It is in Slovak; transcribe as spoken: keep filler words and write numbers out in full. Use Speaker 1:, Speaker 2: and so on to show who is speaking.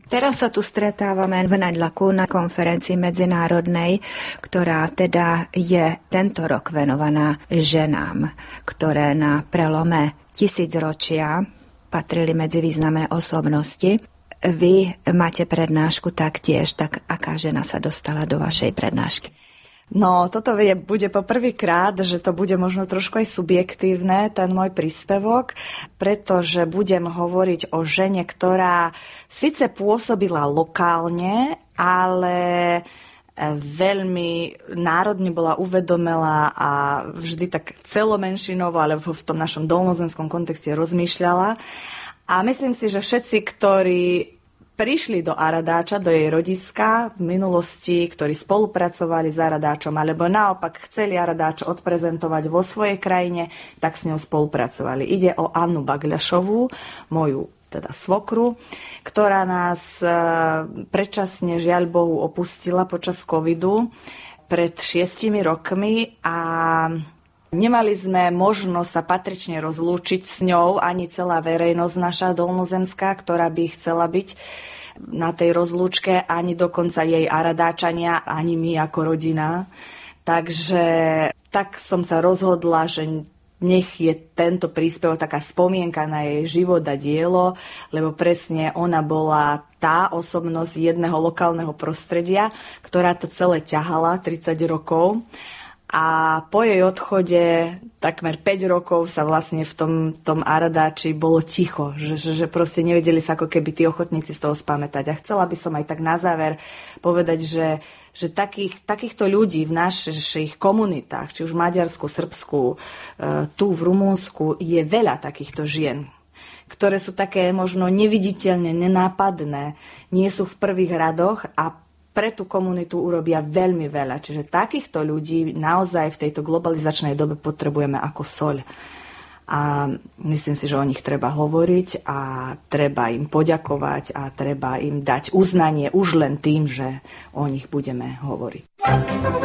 Speaker 1: Teraz sa tu stretávame v Naďlaku na konferencii medzinárodnej, ktorá teda je tento rok venovaná ženám, ktoré na prelome tisícročia patrili medzi významné osobnosti. Vy máte prednášku taktiež, tak aká žena sa dostala do vašej prednášky?
Speaker 2: No, toto je, bude poprvýkrát, že to bude možno trošku aj subjektívne, ten môj príspevok, pretože budem hovoriť o žene, ktorá síce pôsobila lokálne, ale veľmi národne bola uvedomelá a vždy tak celomenšinovo, alebo v tom našom dolnozemskom kontexte rozmýšľala. A myslím si, že všetci, ktorí prišli do Aradáča, do jej rodiska v minulosti, ktorí spolupracovali s Aradáčom, alebo naopak chceli Aradáč odprezentovať vo svojej krajine, tak s ňou spolupracovali. Ide o Annu Bagľašovú, moju teda svokru, ktorá nás predčasne, žiaľ Bohu, opustila počas covidu pred šiestimi rokmi a nemali sme možnosť sa patrične rozlúčiť s ňou, ani celá verejnosť naša dolnozemská, ktorá by chcela byť na tej rozlúčke, ani dokonca jej Aradáčania, ani my ako rodina. Takže tak som sa rozhodla, že nech je tento príspevok taká spomienka na jej život a dielo, lebo presne ona bola tá osobnosť jedného lokálneho prostredia, ktorá to celé ťahala tridsať rokov. A po jej odchode takmer päť rokov sa vlastne v tom, tom Aradáči bolo ticho, že, že, že proste nevedeli sa ako keby tí ochotníci z toho spamätať. A chcela by som aj tak na záver povedať, že, že takých, takýchto ľudí v našich komunitách, či už v Maďarsku, Srbsku, tu v Rumunsku, je veľa takýchto žien, ktoré sú také možno neviditeľne, nenápadné, nie sú v prvých radoch a pre tú komunitu urobia veľmi veľa. Čiže takýchto ľudí naozaj v tejto globalizačnej dobe potrebujeme ako soľ. A myslím si, že o nich treba hovoriť a treba im poďakovať a treba im dať uznanie už len tým, že o nich budeme hovoriť.